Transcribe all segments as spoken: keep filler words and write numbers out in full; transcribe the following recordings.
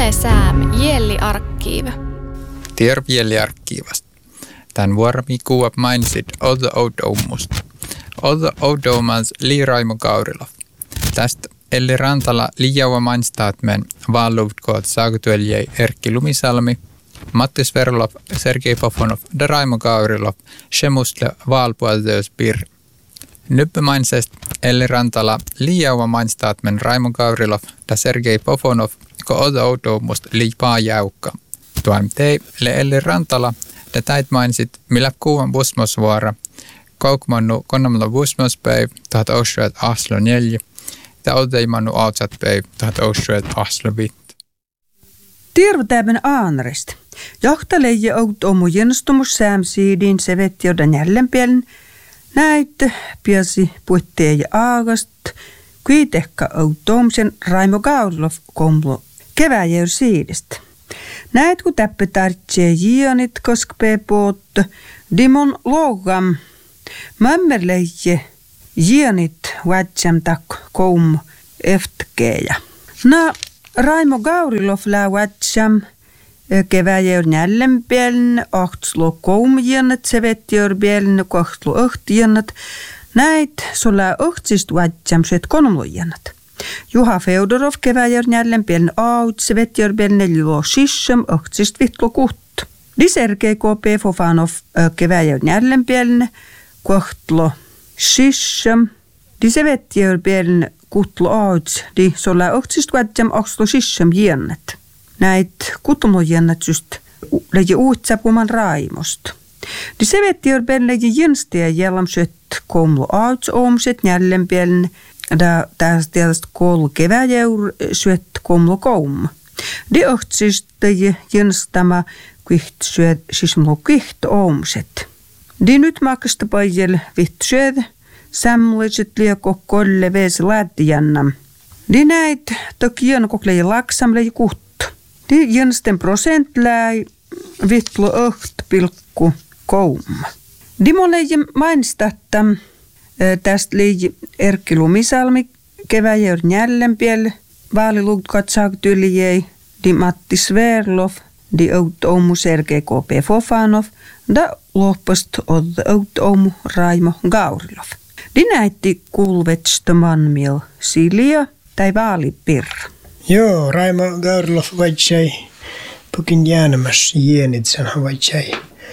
Yle Sääm Jelli-arkiiv. Terve Jelli-arkiivasta. Tän vuoromi kuuap mainitsit Otto Oudoumusta. Otto Oudoumans Li Raimo Kaurilov. Tästä Elli Rantala liiaua mainstaatmen vaalluutkoot saakutyöljei Erkki Lumisalmi, Matti Sverlov, Sergei Fofonov ja Raimo Kaurilov semustle vaalpuolteus bir. Nyppä mainitsest Elli Rantala liiaua mainstaatmen Raimo Kaurilov ja Sergei Fofonov ko Otto Oudoumusta liipaa jäukka. Tuon tei le Elli Rantala ja täit mainitsit millä kuuan busmosvuora koukmannu konnamalla busmospäiv tahat osuet aslo neljä. Tämä on teimannu aatsatpäiv tahat osuet aslo vitt. Tervetävän aanrist. Johtaleije Oudoummu jenstumus säämsiidin sevetjodan jällenpielen näyt piasi puitteen ja aagast kuitenkaan Oudoumsen Raimo Kaurilov komlo keväjäyr siidistä. Näet kun täppä tarvitsee jianit koskpee puuttu dimon logam mämmerleije jianit vatsam tak koum eftkeja. Na Raimo Kaurilov lää vatsam keväjäyr jällenpielen ahtslo koum jianat sevetjör pielen kohtlo öht jianat näet sulla öhtsist vatsam set konumlo jianat. Juha Feodorov keväjär jällenpielen aut sevetjörpielen neljä sissam öhtsist vihtlo kuht. Di Sergei K P Fofonov keväjär jällenpielen kohtlo sissam. Di sevetjörpielen kuhtlo aut di sulla öhtsist vatsam akslo sissam jiennet. Näit kutumo jiennet just leji uutsapuman Raimost. Di sevetjörpielen leji jienstia jällam syöt komlo aut omset jällenpielen Da tästä tietysti koulu keväjäur syöt komlo koum. De öhtsistä jänstämä kiht syöt sismlo kiht omset. De nyt makasta pajel viht syöt samliset lieko kolle vees lähtijännam. De näit toki jön koklei laksamlei kuht. De jänsten prosent läi vihtlo öht pilkku koum. De molejem mainstattam. Tästä liiji Erkki Lumisalmi keväjäyr jällenpiel vaaliluutkat saaktyljei di Matti Sverlov di Oudoummu Sergei K P Fofonov da loppuist Oudoummu Raimo Kaurilov. Di näitti kulvetstomanmil Silja tai vaalipir. Joo, Raimo Kaurilov vaitsai pukin jäänemässä jienit sanha vaitsai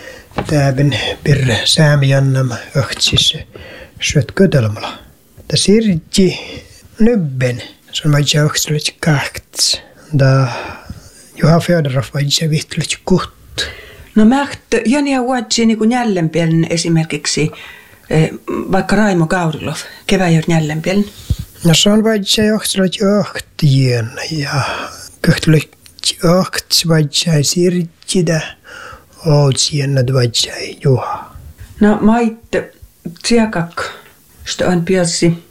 täbin pir säämiannam öhtsis syöt kötelmalla. Ta sirji nybben, se on vaitsi öhtsilöt kahts. Da Juha Feodorov vaitsi vihtsilöt kuht. No mäht, Jania vaitsi niin kuin jällenpielen esimerkiksi vaikka Raimo Kaurilov, keväjäyr jällenpielen. No se on vaitsi öhtsilöt öhtien ja köhtsilöt öhts vaitsi sirjida outsiennat vaitsi Juha. No maitte tsiakak, što on pielsi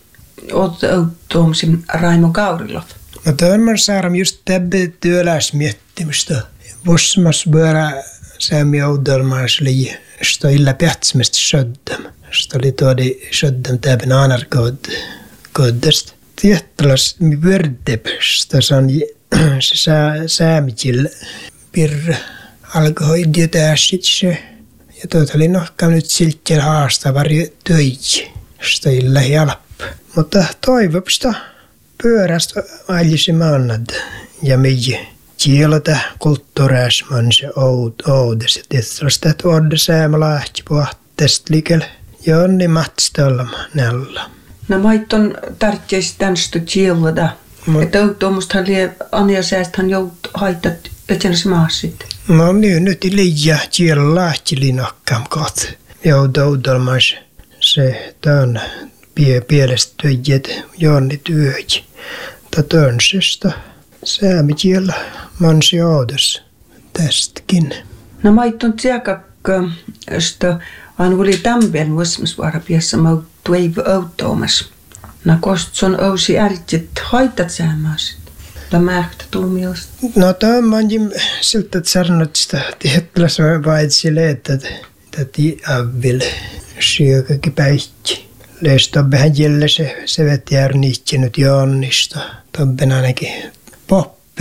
Oudoumsin Raimo Kaurilov. No tämän saaram just täbbet työläs miettimistä. Vosmas börä säämi Oudoulmaisli, što illa pehtsmest söddam. Što oli tuodi söddam täbben anarkood koddest. Tiettäläs mi vördep, što san se säämitjil pir alkoi dietääsitse. Ja tuota oli nohkaan nyt silttiel haastavari töiji, sitä illa jalp. Mutta toivopsta pyörästä ailisi mannad ja meijä kieltä kulttuuräsman se oudes. Ja tietysti että odde säämä lähti puhtest liikelle. Ja onni matstallama nällä. No maitton tärkeästi tänstä kieltä. Että Oudoumustahan lie Anja säästähän jout haittat etsenässä maassa sitten. No niin, nyt liian kielä lähti linnakkaan kohta. Ja Oudoulmais se tämän pie, pielestä töijät jonni työji. Ta tönsistä säämi kielä mansi oudes tästäkin. No maitton tsiakakka, että on oli tämben vuosmisvaara piessä mau tuivu Oudoumassa. No kostson ousi ärjit haittat säämääsit. Tämä ehkä tuumiosta. No tämä on siltä, että sarnot sitä tietysti vaitsi että täti avil syökäkin päihti. Leistobbehän jälle se, se veti järniitti nyt jonnista. Tobben ainakin poppee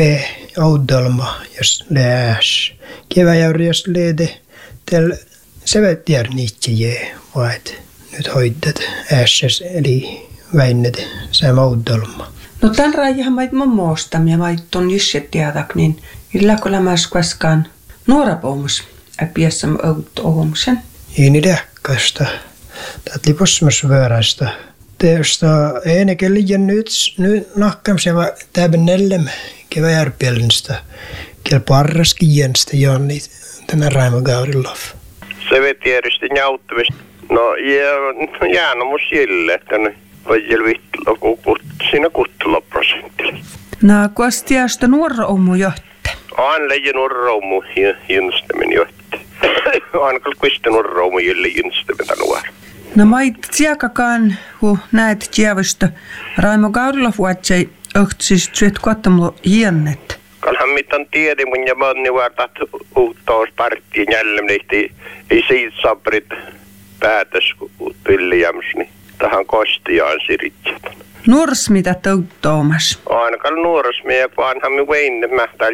Oudolma, jos lääs. Keväjäuri, jos leede, tel sevetjär niitä jee, vaat nyt hoidat äässäs, eli väinnet sääm Oudolma. No tämän rajahan mait mommoostam ja mait on jysset tiadak, niin illäkö lämäs kueskaan nuorapoumus äpiässäm Oudolmuksen? Ei niitä äkkästä. Tätä posmas väärästä. Teosta ennenkin liian nyt, nyt nahkamse va täbän nellem keväjärpielistä. Kel parraskin jänstä jonni tänä Raimo-Gaurilla. Se veti järjestä njauttavista. No jääno mun sille, että ne vajel vittlo siinä kuttula prosentilla. No kuastiasta nuora omu johte. On leijä nuora omu jänstäminen johte. On kyllä kuista nuora omu jänstäminen nuora. No mait tsiakakaan, kun näet tjäävästä Raimo-Gaurilla vuotsei öhtsis syöt kottamulla jännet. Kalhan mitään tiedä, mun ja manni vartat uutta partien jälleen, ei, ei siitä sabrit päätös villiäms, niin tähän kostiaan siritsät. Nuoras mitä tauttoomas. Ainakaan nuoras, me vanha me vein, mähtää